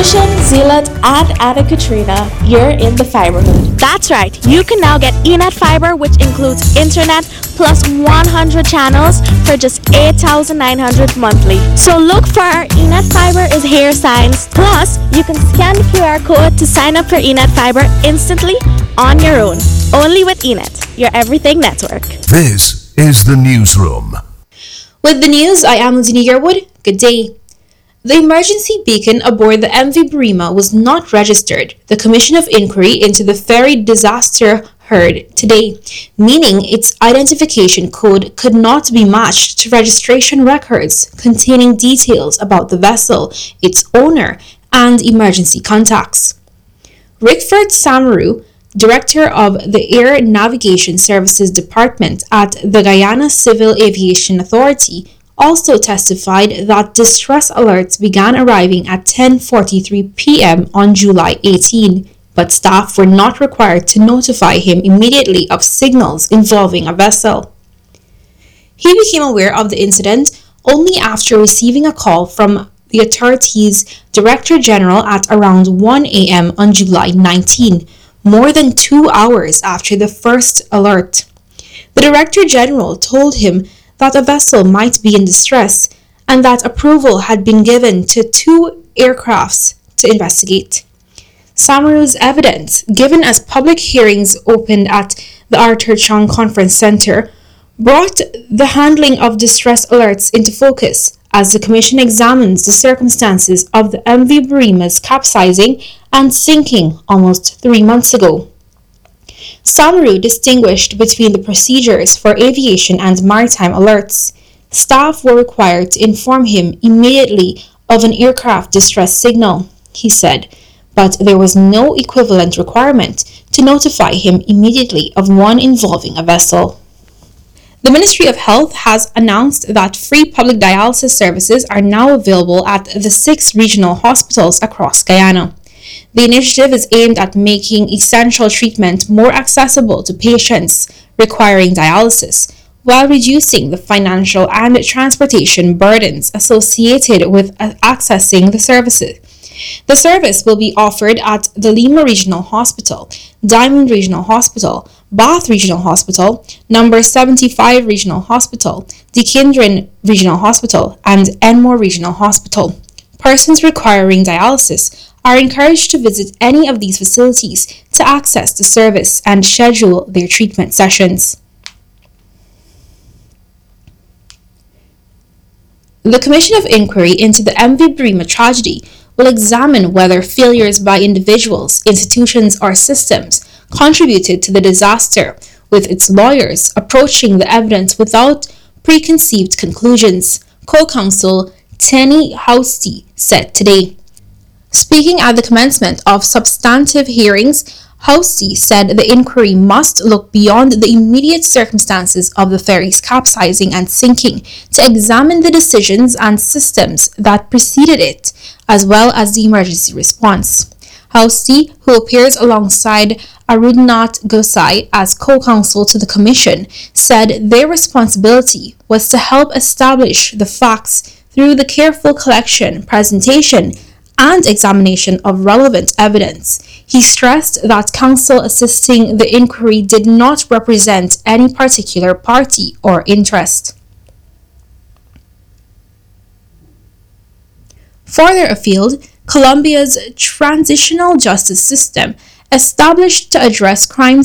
Ocean, Zealand, and Anna Katrina, you're in the Fiberhood. That's right, you can now get eNet Fiber, which includes internet plus 100 channels for just $8,900 monthly. So look for our eNet Fiber is here signs. Plus, you can scan the QR code to sign up for eNet Fiber instantly on your own. Only with eNet, your everything network. This is the Newsroom. With the news, I am Lindsay Yearwood. Good day. The emergency beacon aboard the MV Burima was not registered. The Commission of Inquiry into the ferry disaster heard today, meaning its identification code could not be matched to registration records containing details about the vessel, its owner, and emergency contacts. Rickford Samaru, Director of the Air Navigation Services Department at the Guyana Civil Aviation Authority, also testified that distress alerts began arriving at 10:43 p.m. on July 18, but staff were not required to notify him immediately of signals involving a vessel. He became aware of the incident only after receiving a call from the authority's Director General at around 1 a.m. on July 19, more than 2 hours after the first alert. The Director General told him that a vessel might be in distress and that approval had been given to 2 aircrafts to investigate. Samaru's evidence, given as public hearings opened at the Arthur Chang Conference Center, brought the handling of distress alerts into focus as the Commission examines the circumstances of the MV Burima's capsizing and sinking almost 3 months ago. Samaru distinguished between the procedures for aviation and maritime alerts. Staff were required to inform him immediately of an aircraft distress signal, he said, but there was no equivalent requirement to notify him immediately of one involving a vessel. The Ministry of Health has announced that free public dialysis services are now available at the 6 regional hospitals across Guyana. The initiative is aimed at making essential treatment more accessible to patients requiring dialysis, while reducing the financial and transportation burdens associated with accessing the services. The service will be offered at the Lima Regional Hospital, Diamond Regional Hospital, Bath Regional Hospital, Number 75 Regional Hospital, Deakindrain Regional Hospital, and Enmore Regional Hospital. Persons requiring dialysis are encouraged to visit any of these facilities to access the service and schedule their treatment sessions. The Commission of Inquiry into the MV Burima tragedy will examine whether failures by individuals, institutions, or systems contributed to the disaster, with its lawyers approaching the evidence without preconceived conclusions, co-counsel Tenny Housty said today. Speaking at the commencement of substantive hearings, Housty said the inquiry must look beyond the immediate circumstances of the ferry's capsizing and sinking to examine the decisions and systems that preceded it, as well as the emergency response. Housty, who appears alongside Arundnath Gosai as co-counsel to the Commission, said their responsibility was to help establish the facts through the careful collection, presentation, and examination of relevant evidence. He stressed that counsel assisting the inquiry did not represent any particular party or interest. Further afield, Colombia's transitional justice system, established to address crimes